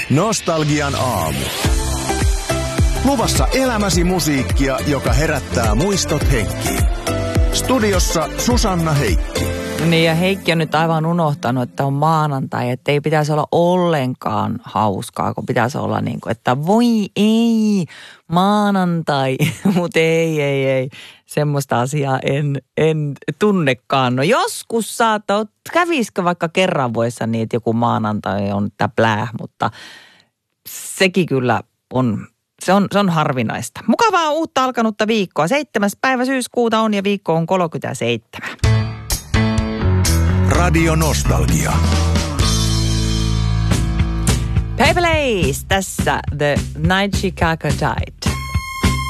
Nostalgian aamu. Luvassa elämäsi musiikkia, joka herättää muistot Henkkiin. Studiossa Susanna Heikki. Niin ja Heikki on nyt aivan unohtanut, että on maanantai, että ei pitäisi olla ollenkaan hauskaa, kun pitäisi olla niin kuin, että voi ei, maanantai, mutta ei. Semmoista asiaa en tunnekaan. No joskus kävisikö vaikka kerran vuodessa niin, että joku maanantai on täplää, mutta sekin kyllä on, se on harvinaista. Mukavaa uutta alkanutta viikkoa. 7. päivä syyskuuta on ja viikko on 37. Radio Nostalgia. Paper Lace, tässä The Night Chicago Died.